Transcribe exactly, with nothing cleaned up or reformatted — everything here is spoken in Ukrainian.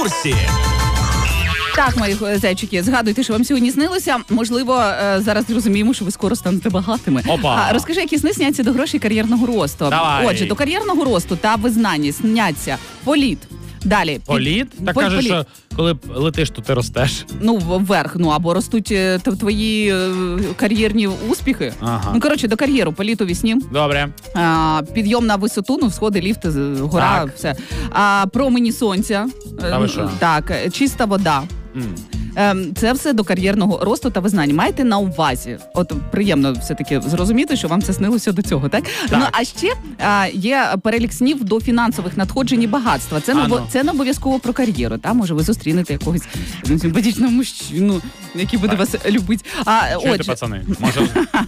курсі. Так, мої зайчики, згадуйте, що вам сьогодні снилося. Можливо, зараз зрозуміємо, що ви скоро станете багатими. Опа. А, розкажи, які сни сняться до грошей кар'єрного росту. Давай. Отже, до кар'єрного росту та визнання сняться політ. Далі. Політ? Так Поль- кажеш, політ. що коли летиш, то ти ростеш. Ну, вверх, ну, або ростуть е, т- твої е, кар'єрні успіхи. Ага. Ну, коротше, до кар'єру, політ у вісні. Добре. А, підйом на висоту, ну, сходи, ліфти, з- гора, Так. все. А, промені сонця. Та ви що? Так, е, чиста вода. М. Ем, Це все до кар'єрного росту та визнань. Майте на увазі. От приємно все-таки зрозуміти, що вам це снилося до цього, так? Так. Ну, а ще а, є перелік снів до фінансових надходжень і багатства. Це, не, А, обо- ну. це не обов'язково про кар'єру. Та? Може, ви зустрінете якогось симпатичного мужчину, який буде Так. вас любити. А, Чуєте, отже, пацани? Може,